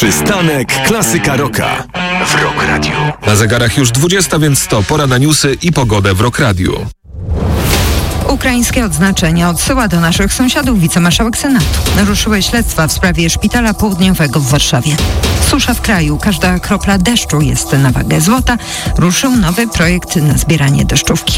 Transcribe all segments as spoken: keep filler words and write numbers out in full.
Przystanek Klasyka Rocka w Rock Radio. Na zegarach już dwudziesta, więc to pora na newsy i pogodę w Rock Radio. Ukraińskie odznaczenia odsyła do naszych sąsiadów wicemarszałek Senatu. Ruszyły śledztwa w sprawie szpitala południowego w Warszawie. Susza w kraju, każda kropla deszczu jest na wagę złota. Ruszył nowy projekt na zbieranie deszczówki.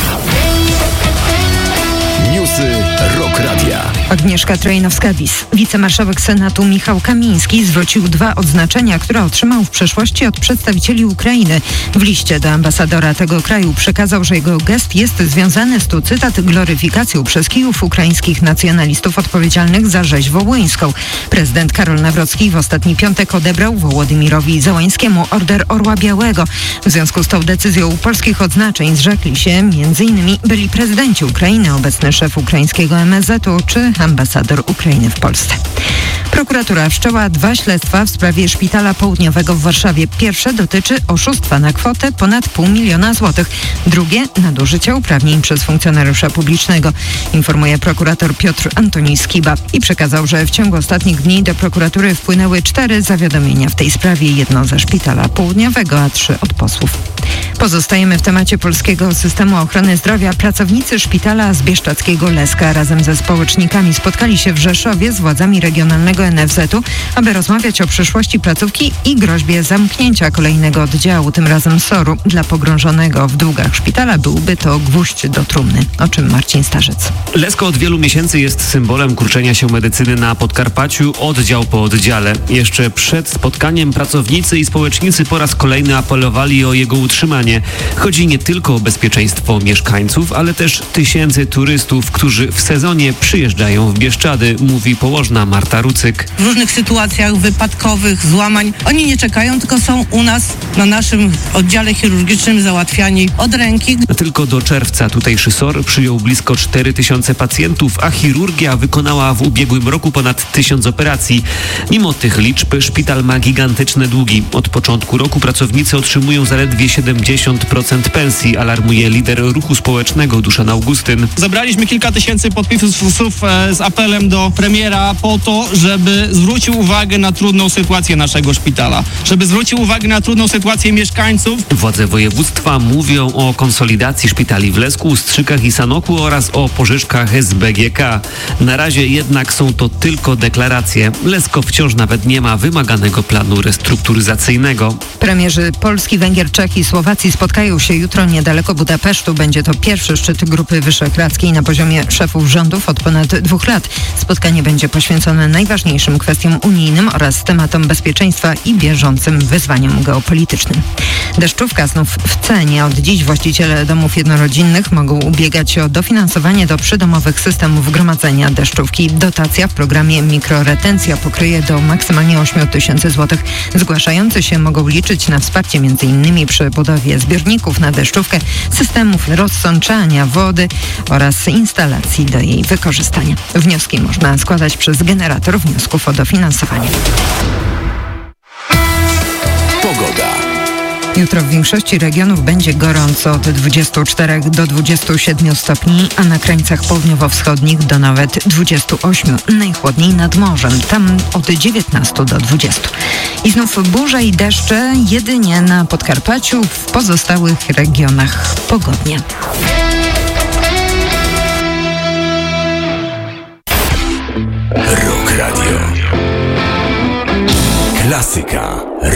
Newsy Rock Radia. Agnieszka Trojnowska-Wiss. Wicemarszałek Senatu Michał Kamiński zwrócił dwa odznaczenia, które otrzymał w przeszłości od przedstawicieli Ukrainy. W liście do ambasadora tego kraju przekazał, że jego gest jest związany z, tu cytat, gloryfikacją przez Kijów ukraińskich nacjonalistów odpowiedzialnych za rzeź wołyńską. Prezydent Karol Nawrocki w ostatni piątek odebrał Wołodymyrowi Zełańskiemu Order Orła Białego. W związku z tą decyzją polskich odznaczeń zrzekli się m.in. byli prezydenci Ukrainy, obecny szef ukraińskiego M S Z u czy ambasador Ukrainy w Polsce. Prokuratura wszczęła dwa śledztwa w sprawie szpitala południowego w Warszawie. Pierwsze dotyczy oszustwa na kwotę ponad pół miliona złotych. Drugie nadużycia uprawnień przez funkcjonariusza publicznego, informuje prokurator Piotr Antoni Skiba i przekazał, że w ciągu ostatnich dni do prokuratury wpłynęły cztery zawiadomienia w tej sprawie. Jedno ze szpitala południowego, a trzy od posłów. Pozostajemy w temacie polskiego systemu ochrony zdrowia. Pracownicy szpitala z bieszczadzkiego Leska razem ze społecznikami spotkali się w Rzeszowie z władzami regionalnego N F Z u, aby rozmawiać o przyszłości placówki i groźbie zamknięcia kolejnego oddziału, tym razem soru. Dla pogrążonego w długach szpitala byłby to gwóźdź do trumny, o czym Marcin Starzec. Lesko od wielu miesięcy jest symbolem kurczenia się medycyny na Podkarpaciu, oddział po oddziale. Jeszcze przed spotkaniem pracownicy i społecznicy po raz kolejny apelowali o jego utrzymanie. Chodzi nie tylko o bezpieczeństwo mieszkańców, ale też tysięcy turystów, którzy w sezonie przyjeżdżają w Bieszczady, mówi położna Marta Rucyk. W różnych sytuacjach wypadkowych, złamań, oni nie czekają, tylko są u nas na naszym oddziale chirurgicznym załatwiani od ręki. Tylko do czerwca tutejszy S O R przyjął blisko cztery tysiące pacjentów, a chirurgia wykonała w ubiegłym roku ponad tysiąc operacji. Mimo tych liczb szpital ma gigantyczne długi. Od początku roku pracownicy otrzymują zaledwie siedemdziesiąt procent pensji, alarmuje lider ruchu społecznego Duszan Augustyn. Zebraliśmy kilka tysięcy podpisów e, z apelem do premiera po to, żeby zwrócił uwagę na trudną sytuację naszego szpitala, żeby zwrócił uwagę na trudną sytuację mieszkańców. Władze województwa mówią o konsolidacji szpitali w Lesku, Strzykach i Sanoku oraz o pożyczkach S B G K. Na razie jednak są to tylko deklaracje. Lesko wciąż nawet nie ma wymaganego planu restrukturyzacyjnego. Premierzy Polski, Węgier, Czech i Słowacji spotkają się jutro niedaleko Budapesztu. Będzie to pierwszy szczyt Grupy Wyszehradzkiej na poziomie szefów rządów od ponad dwóch lat. Spotkanie będzie poświęcone najważniejszym kwestiom unijnym oraz tematom bezpieczeństwa i bieżącym wyzwaniom geopolitycznym. Deszczówka znów w cenie. Od dziś właściciele domów jednorodzinnych mogą ubiegać się o dofinansowanie do przydomowych systemów gromadzenia deszczówki. Dotacja w programie Mikroretencja pokryje do maksymalnie osiem tysięcy złotych. Zgłaszający się mogą liczyć na wsparcie m.in. przy budowie zbiorników na deszczówkę, systemów rozsączania wody oraz instalacji do jej wykorzystania. Wnioski można składać przez generator wniosków o dofinansowanie. Pogoda. Jutro w większości regionów będzie gorąco od dwudziestu czterech do dwudziestu siedmiu stopni, a na krańcach południowo-wschodnich do nawet dwudziestu ośmiu. Najchłodniej nad morzem, tam od dziewiętnastu do dwudziestu. I znów burze i deszcze jedynie na Podkarpaciu, w pozostałych regionach pogodnie. Rock Radio. Klasyka.